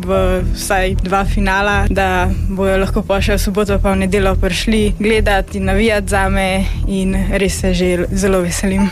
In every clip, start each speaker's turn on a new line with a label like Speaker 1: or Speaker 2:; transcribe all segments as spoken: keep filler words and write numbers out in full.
Speaker 1: v vsaj dva finala, da bojo lahko pa še v soboto pa v nedeljo prišli gledati in navijati zame in res se že zelo veselim.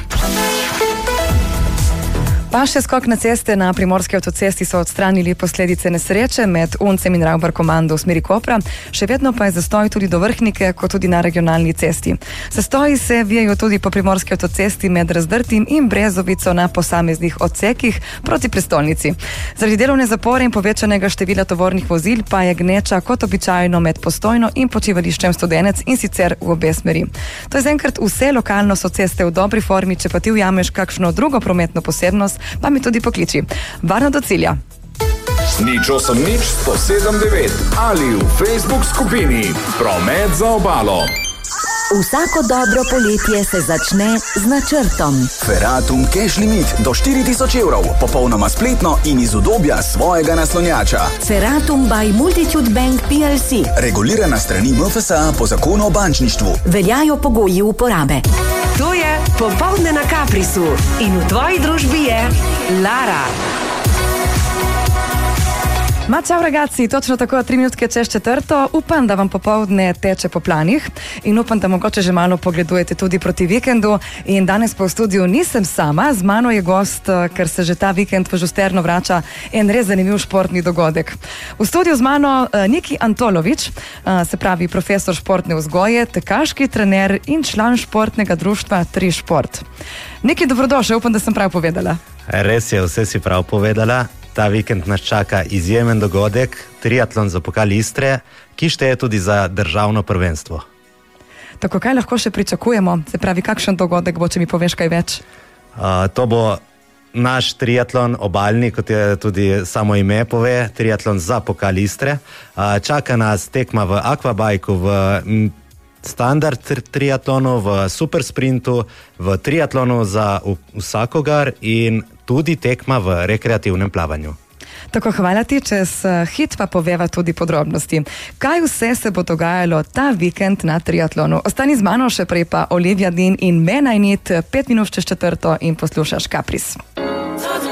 Speaker 2: Pa še skok na ceste na primorski avtocesti so odstranili posledice nesreče med Uncem in Ravbar komando v smeri Kopra. Še vedno pa je zastoj tudi do Vrhnike, kot tudi na regionalni cesti. Zastoji se vijajo tudi po primorski avtocesti med Razdrtim in Brezovico na posameznih odsekih proti prestolnici. Zaradi delovne zapore in povečanega števila tovornih vozil pa je gneča kot običajno med Postojno in počivališčem Studenec in sicer v obe smeri. To je zaenkrat vse, lokalno so ceste v dobri formi, če pa ti ujameš kakšno drugo prometno posebnost, pa mi tudi pokliči. Varno do cilja.
Speaker 3: Nič osem nič sto sedem devet ali v Facebook skupini Promet za obalo.
Speaker 4: Vsako dobro poletje se začne z načrtom.
Speaker 5: Feratum Cash Limit do štiri tisoč evrov, popolnoma spletno in iz udobja svojega naslonjača.
Speaker 4: Feratum by Multitude Bank P L C.
Speaker 5: Regulirana strani M F S A po zakonu o bančništvu.
Speaker 4: Veljajo pogoji uporabe.
Speaker 6: To je Popoldne na Kaprisu in v tvoji družbi je Lara.
Speaker 2: Ma čau ragazzi, točno tako tri minutke čez četrto. Upam, da vam popoldne teče po planih in upam, da mogoče že malo pogledujete tudi proti vikendu. In danes pa v studiu nisem sama, z mano je gost, ker se že ta vikend v Žusterno vrača en res zanimiv športni dogodek. V studiu z mano Niki Antolovič, se pravi profesor športne vzgoje, tekaški trener in član športnega društva Tri Šport. Niki, dobrodošel, upam, da sem prav povedala.
Speaker 7: Res je, vse si prav povedala. Ta vikend nas čaka izjemen dogodek, triatlon za pokal Istre, ki šteje tudi za državno prvenstvo.
Speaker 2: Tako, kaj lahko še pričakujemo? Se pravi, kakšen dogodek bo, če mi poveš kaj več?
Speaker 7: Uh, to bo naš triatlon obalni, kot je tudi samo ime pove, triatlon za pokal Istre. Uh, čaka nas tekma v akvabajku, v m, standard triatlonu, v super sprintu, v triatlonu za vsakogar in tudi tekma v rekreativnem plavanju.
Speaker 2: Tako, hvala ti, čez hit pa poveva tudi podrobnosti. Kaj vse se bo dogajalo ta vikend na triatlonu? Ostani z mano, še prej pa Olivia Dean in Menajnit, pet minut čez četrto in poslušaš Kapris.